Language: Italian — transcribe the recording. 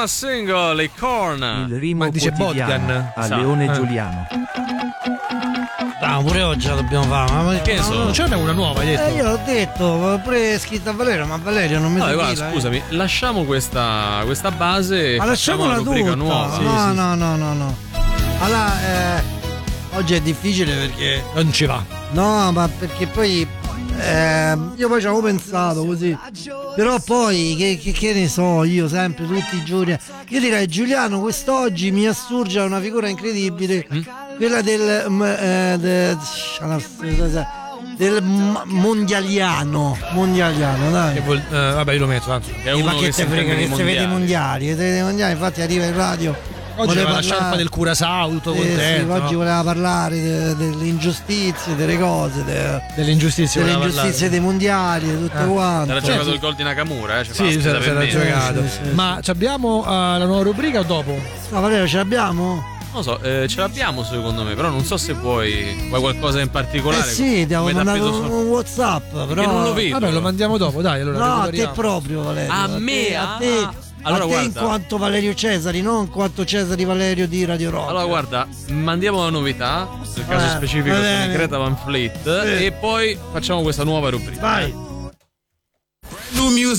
prima single, i Korn. Il rimo dice quotidiano Bogdan. a Leone Giuliano. No, pure oggi la dobbiamo fare. Ma Che so? Non c'è una nuova, hai detto? io ho detto, pure scritto a Valerio, ma Valerio non mi No, seguiva. guarda, scusami, lasciamo questa base e Ma facciamo una lasciamola rubrica tutta. nuova. No. Allora, oggi è difficile perché. Non ci va. No, ma perché poi. Io poi ci avevo pensato così. Però poi, che ne so, io sempre, tutti i giorni. Io direi, Giuliano, quest'oggi mi assurge una figura incredibile. Quella del mondialiano, dai. Che vabbè, io lo metto tanto. Che è uno Ma che che te si frega intende che di si vede i mondiali. mondiali, infatti arriva in radio. Oggi voleva aveva la parlare- sciarpa del Curaçao, tutto sì, contento. oggi no? voleva parlare delle ingiustizie, delle cose, Delle ingiustizie. delle voleva ingiustizie parlare. dei mondiali, tutto quanto. Era giocato il gol di Nakamura, ci fa Sì, la spesa per era me. giocato. Sì. Ma ci abbiamo la nuova rubrica o dopo? No, Valerio, ce l'abbiamo? Non lo so, ce l'abbiamo secondo me, però non so se vuoi qualcosa in particolare. Sì, ti avevo Come mandato t'ha preso un WhatsApp, però. Che non lo vedo. Vabbè, lo mandiamo dopo, dai. Allora, No, a te recuperiamo. proprio, Valerio. A me? A te, Allora, a te in guarda. quanto Valerio Cesari, non in quanto Cesari Valerio di Radio Rock. Allora guarda, mandiamo la novità, nel caso specifico va sono bene. Greta Van Fleet, e poi facciamo questa nuova rubrica. Vai. New music.